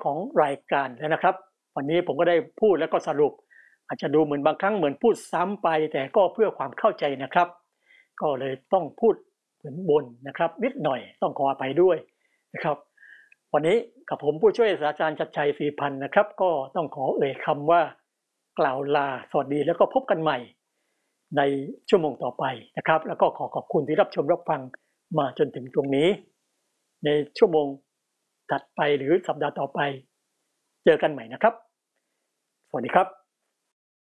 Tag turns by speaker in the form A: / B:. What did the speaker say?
A: ของรายการแล้วนะครับวันนี้ผมก็ได้พูดแล้วก็สรุปอาจจะดูเหมือนบางครั้งเหมือนพูดซ้ำไปแต่ก็เพื่อความเข้าใจนะครับก็เลยต้องพูดเหมือนบนนะครับนิดหน่อยต้องขออภัยด้วยนะครับวันนี้กับผมผู้ช่วยศาสตราจารย์ชัดชัยศรีพันธ์นะครับก็ต้องขอเอ่ยคำว่ากล่าวลาสวัสดีแล้วก็พบกันใหม่ในชั่วโมงต่อไปนะครับแล้วก็ขอบคุณที่รับชมรับฟังมาจนถึงตรงนี้ในชั่วโมงถัดไปหรือสัปดาห์ต่อไปเจอกันใหม่นะครับสวัสดีครับ